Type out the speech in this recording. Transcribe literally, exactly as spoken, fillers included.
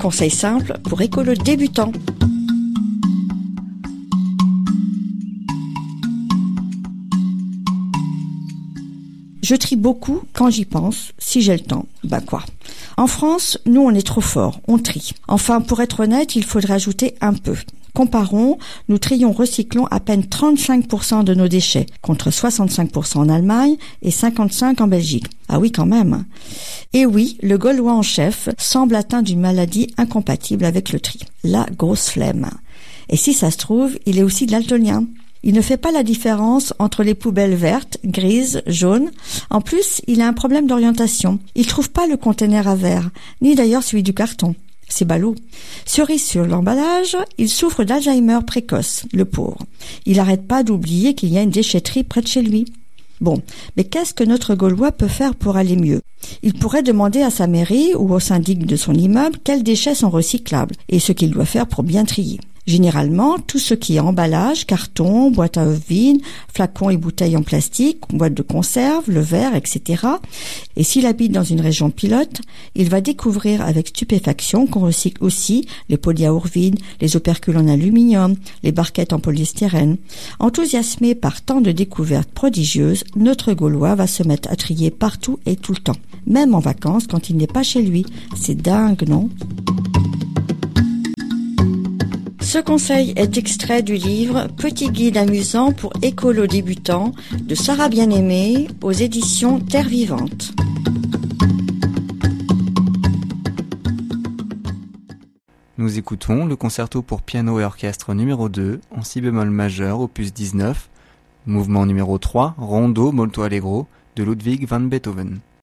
conseil simple pour écolo débutants. Je trie beaucoup quand j'y pense, si j'ai le temps. Bah quoi. En France, nous on est trop forts, on trie. Enfin, pour être honnête, il faudrait ajouter un peu. Comparons, nous trions, recyclons à peine trente-cinq pour cent de nos déchets, contre soixante-cinq pour cent en Allemagne et cinquante-cinq pour cent en Belgique. Ah oui, quand même. Et oui, le Gaulois en chef semble atteint d'une maladie incompatible avec le tri, la grosse flemme. Et si ça se trouve, il est aussi daltonien. Il ne fait pas la différence entre les poubelles vertes, grises, jaunes. En plus, il a un problème d'orientation. Il trouve pas le conteneur à verre, ni d'ailleurs celui du carton. C'est ballot. Cerise sur l'emballage, il souffre d'Alzheimer précoce, le pauvre. Il n'arrête pas d'oublier qu'il y a une déchetterie près de chez lui. Bon, mais qu'est-ce que notre Gaulois peut faire pour aller mieux ? Il pourrait demander à sa mairie ou au syndic de son immeuble quels déchets sont recyclables et ce qu'il doit faire pour bien trier. Généralement, tout ce qui est emballage, carton, boîte à vide, flacons et bouteilles en plastique, boîte de conserve, le verre, et cetera. Et s'il habite dans une région pilote, il va découvrir avec stupéfaction qu'on recycle aussi les pots de yaourt vides, les opercules en aluminium, les barquettes en polystyrène. Enthousiasmé par tant de découvertes prodigieuses, notre Gaulois va se mettre à trier partout et tout le temps, même en vacances quand il n'est pas chez lui. C'est dingue, non ? Ce conseil est extrait du livre « Petit guide amusant pour écolo débutants » de Sarah Bien-Aimée aux éditions Terre Vivante. Nous écoutons le concerto pour piano et orchestre numéro deux en si bémol majeur opus dix-neuf, mouvement numéro trois, rondo molto allegro de Ludwig van Beethoven.